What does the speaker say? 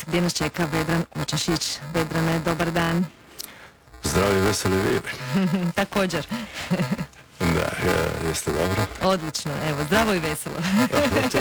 gdje nas čeka Vedran Očašić. Vedrane, dobar dan. Zdravi, veseli vi. Također. Da, jeste dobro. Odlično, evo, zdravo i veselo. To